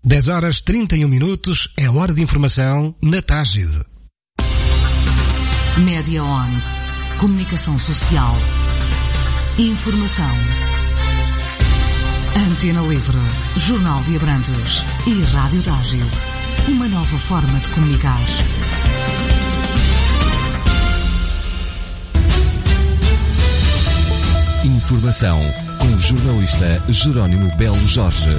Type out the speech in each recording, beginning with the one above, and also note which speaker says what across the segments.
Speaker 1: 10h31, é hora de informação na Tágide.
Speaker 2: Média On. Comunicação social. Informação. Antena Livre. Jornal de Abrantes. E Rádio Tágide. Uma nova forma de comunicar.
Speaker 3: Informação com o jornalista Jerónimo Belo Jorge.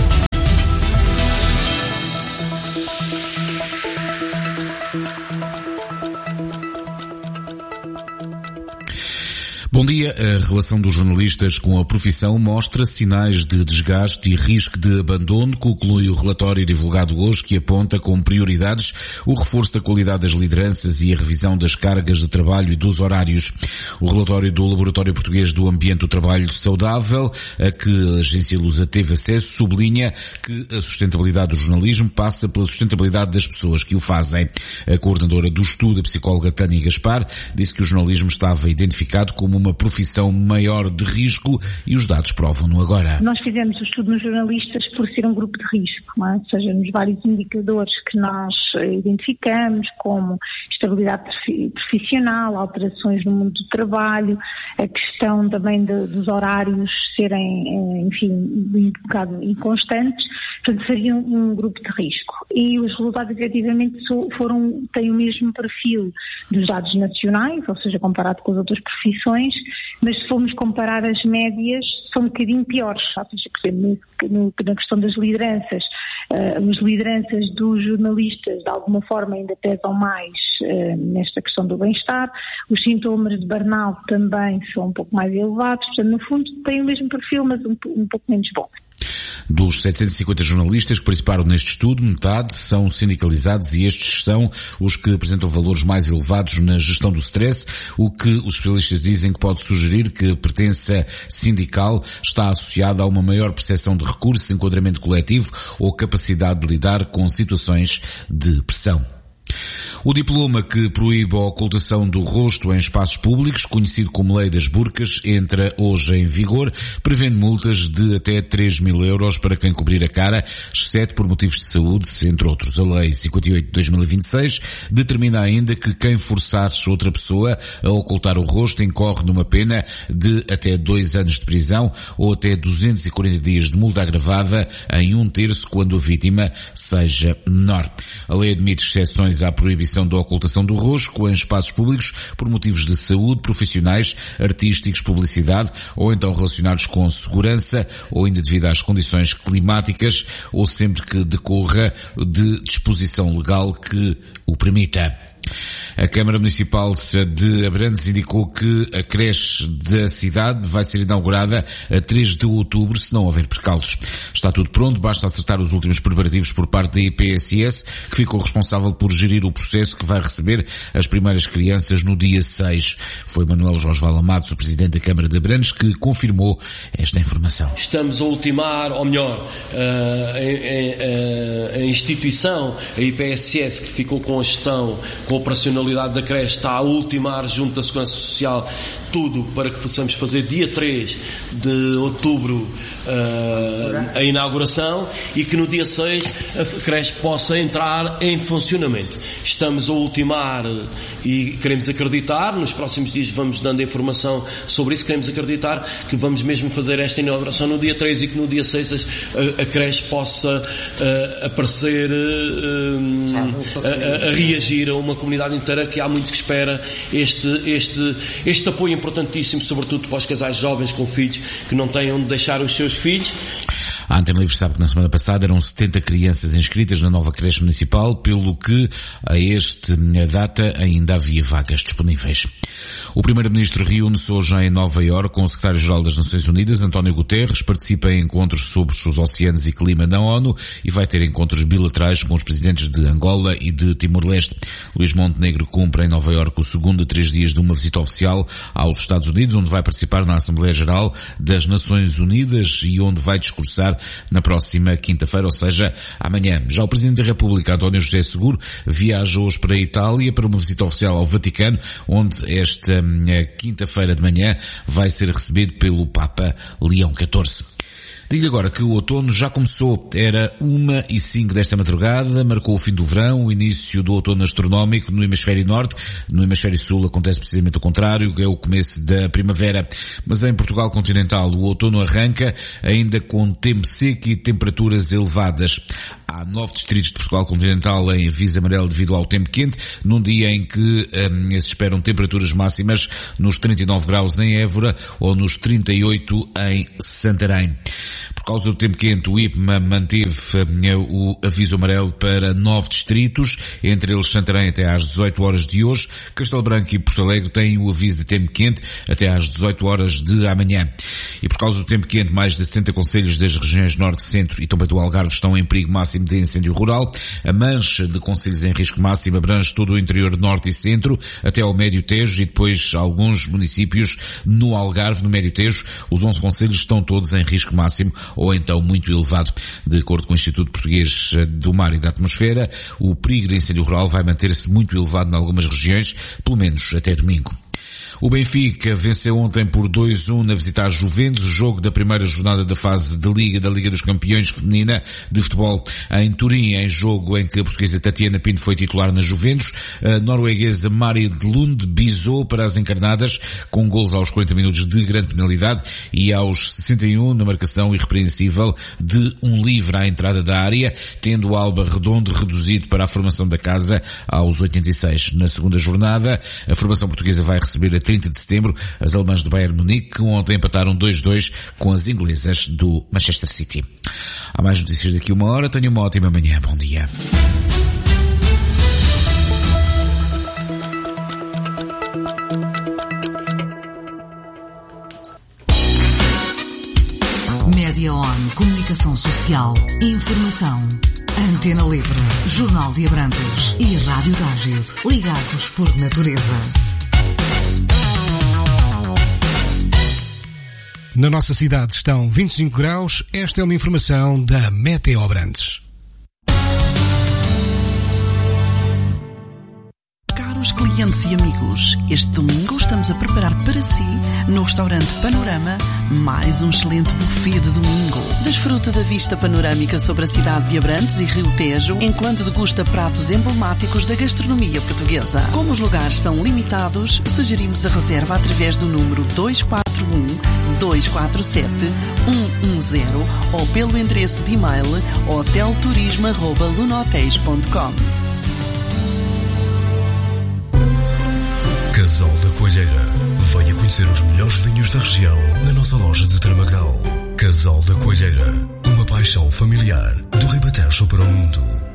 Speaker 4: Bom dia. A relação dos jornalistas com a profissão mostra sinais de desgaste e risco de abandono, conclui o relatório divulgado hoje, que aponta como prioridades o reforço da qualidade das lideranças e a revisão das cargas de trabalho e dos horários. O relatório do Laboratório Português do Ambiente do Trabalho Saudável, a que a agência Lusa teve acesso, sublinha que a sustentabilidade do jornalismo passa pela sustentabilidade das pessoas que o fazem. A coordenadora do estudo, a psicóloga Tânia Gaspar, disse que o jornalismo estava identificado como uma profissão maior de risco e os dados provam-no agora.
Speaker 5: Nós fizemos o estudo nos jornalistas por ser um grupo de risco, não é? Ou seja, nos vários indicadores que nós identificamos, como estabilidade profissional, alterações no mundo do trabalho, a questão também dos horários serem, enfim, um bocado inconstantes, portanto seria um grupo de risco. E os resultados efetivamente têm o mesmo perfil dos dados nacionais, ou seja, comparado com as outras profissões, mas se formos comparar as médias, são um bocadinho piores. Ou seja, por exemplo, na questão das lideranças, as lideranças dos jornalistas de alguma forma ainda pesam mais nesta questão do bem-estar, os sintomas de burnout também são um pouco mais elevados, portanto no fundo têm o mesmo perfil, mas um pouco menos bom.
Speaker 4: Dos 750 jornalistas que participaram neste estudo, metade são sindicalizados e estes são os que apresentam valores mais elevados na gestão do stress, o que os especialistas dizem que pode sugerir que a pertença sindical está associada a uma maior percepção de recursos, enquadramento coletivo ou capacidade de lidar com situações de pressão. O diploma que proíbe a ocultação do rosto em espaços públicos, conhecido como Lei das Burcas, entra hoje em vigor, prevendo multas de até 3.000 euros para quem cobrir a cara, exceto por motivos de saúde, entre outros. A Lei 58 de 2026 determina ainda que quem forçar outra pessoa a ocultar o rosto incorre numa pena de até 2 anos de prisão ou até 240 dias de multa agravada em 1/3 quando a vítima seja menor. A lei admite exceções à proibição da ocultação do rosto em espaços públicos por motivos de saúde, profissionais, artísticos, publicidade ou então relacionados com segurança ou ainda devido às condições climáticas ou sempre que decorra de disposição legal que o permita. A Câmara Municipal de Abrantes indicou que a creche da cidade vai ser inaugurada a 3 de outubro, se não houver percalços. Está tudo pronto, basta acertar os últimos preparativos por parte da IPSS, que ficou responsável por gerir o processo que vai receber as primeiras crianças no dia 6. Foi Manuel Jorge Valamatos, o Presidente da Câmara de Abrantes, que confirmou esta informação.
Speaker 6: Estamos a ultimar, ou melhor, a instituição, a IPSS, que ficou com a gestão, com a operacionalidade da creche, está a ultimar junto da Segurança Social tudo para que possamos fazer dia 3 de outubro a inauguração e que no dia 6 a creche possa entrar em funcionamento. Estamos a ultimar e queremos acreditar, nos próximos dias vamos dando informação sobre isso, queremos acreditar que vamos mesmo fazer esta inauguração no dia 3 e que no dia 6 a creche possa aparecer a reagir a uma comunidade inteira que há muito que espera este apoio importantíssimo, sobretudo para os casais jovens com filhos que não têm onde deixar os seus filhos.
Speaker 4: A Antena Livre sabe que na semana passada eram 70 crianças inscritas na nova creche municipal, pelo que a esta data ainda havia vagas disponíveis. O Primeiro-Ministro reúne-se hoje em Nova Iorque com o Secretário-Geral das Nações Unidas, António Guterres, participa em encontros sobre os oceanos e clima na ONU e vai ter encontros bilaterais com os presidentes de Angola e de Timor-Leste. Luís Montenegro cumpre em Nova Iorque o segundo de 3 dias de uma visita oficial aos Estados Unidos, onde vai participar na Assembleia Geral das Nações Unidas e onde vai discursar na próxima quinta-feira, ou seja, amanhã. Já o Presidente da República, António José Seguro, viaja hoje para a Itália para uma visita oficial ao Vaticano, onde esta quinta-feira de manhã vai ser recebido pelo Papa Leão XIV. Digo-lhe agora que o outono já começou. Era 1h05 desta madrugada, marcou o fim do verão, o início do outono astronómico no hemisfério norte. No hemisfério sul acontece precisamente o contrário, é o começo da primavera. Mas em Portugal continental o outono arranca ainda com tempo seco e temperaturas elevadas. Há 9 distritos de Portugal continental em aviso amarelo devido ao tempo quente, num dia em que se esperam temperaturas máximas nos 39 graus em Évora ou nos 38 em Santarém. Por causa do tempo quente, o IPMA manteve o aviso amarelo para 9 distritos, entre eles Santarém até às 18 horas de hoje. Castelo Branco e Porto Alegre têm o aviso de tempo quente até às 18 horas de amanhã. E por causa do tempo quente, mais de 60 concelhos das regiões Norte, Centro e também do Algarve estão em perigo máximo de incêndio rural. A mancha de concelhos em risco máximo abrange todo o interior Norte e Centro, até ao Médio Tejo e depois alguns municípios no Algarve, no Médio Tejo. Os 11 concelhos estão todos em risco máximo ou então muito elevado. De acordo com o Instituto Português do Mar e da Atmosfera, o perigo de incêndio rural vai manter-se muito elevado em algumas regiões, pelo menos até domingo. O Benfica venceu ontem por 2-1 na visita às Juventus, o jogo da primeira jornada da fase de Liga da Liga dos Campeões feminina de futebol em Turim, em jogo em que a portuguesa Tatiana Pinto foi titular na Juventus. A norueguesa Mari Lund bisou para as encarnadas com golos aos 40 minutos de grande penalidade e aos 61 na marcação irrepreensível de um livre à entrada da área, tendo o Alba Redondo reduzido para a formação da casa aos 86. Na segunda jornada, a formação portuguesa vai receber a 30 de setembro as alemãs do Bayern Munique, que ontem empataram 2-2 com as inglesas do Manchester City. Há mais notícias daqui a uma hora. Tenha uma ótima manhã. Bom dia.
Speaker 2: Média On, comunicação social, informação. Antena Livre, Jornal de Abrantes e Rádio Tágil, ligados por natureza.
Speaker 1: Na nossa cidade estão 25 graus. Esta é uma informação da Meteo Abrantes.
Speaker 7: Caros clientes e amigos, este domingo estamos a preparar para si, no restaurante Panorama, mais um excelente buffet de domingo. Desfruta da vista panorâmica sobre a cidade de Abrantes e Rio Tejo, enquanto degusta pratos emblemáticos da gastronomia portuguesa. Como os lugares são limitados, sugerimos a reserva através do número 241-247-110 ou pelo endereço de e-mail hotelturismo@lunohotéis.com.
Speaker 8: Casal da Coelheira. Venha conhecer os melhores vinhos da região na nossa loja de Tramagal. Casal da Coelheira. Uma paixão familiar do Ribatejo para o mundo.